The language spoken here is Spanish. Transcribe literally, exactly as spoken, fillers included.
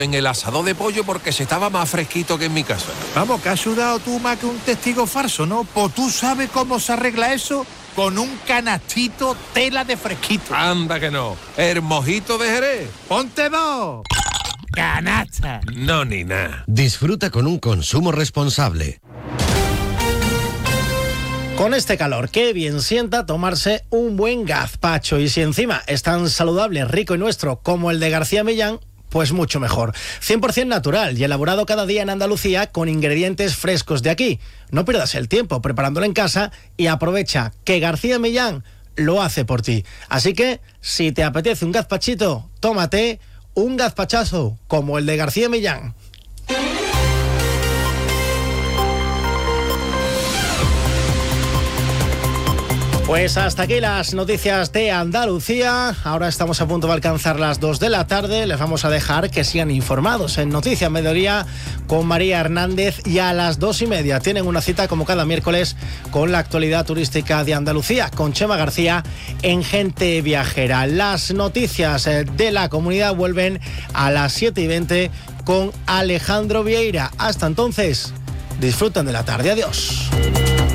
en el asador de pollo porque se estaba más fresquito que en mi casa. Vamos, que has sudado tú más que un testigo falso, ¿no? Pues tú sabes cómo se arregla eso con un canastito tela de fresquito. Anda que no. El mojito de Jerez. ¡Ponte dos! ¡Canasta! No, ni nada. Disfruta con un consumo responsable. Con este calor, qué bien sienta tomarse un buen gazpacho. Y si encima es tan saludable, rico y nuestro como el de García Millán, pues mucho mejor. cien por ciento natural y elaborado cada día en Andalucía con ingredientes frescos de aquí. No pierdas el tiempo preparándolo en casa y aprovecha que García Millán lo hace por ti. Así que, si te apetece un gazpachito, tómate un gazpachazo como el de García Millán. Pues hasta aquí las noticias de Andalucía. Ahora estamos a punto de alcanzar las dos de la tarde. Les vamos a dejar que sigan informados en Noticias Mediodía con María Hernández, y a las dos y media tienen una cita como cada miércoles con la actualidad turística de Andalucía con Chema García en Gente Viajera. Las noticias de la comunidad vuelven a las siete y veinte con Alejandro Vieira. Hasta entonces, disfruten de la tarde. Adiós.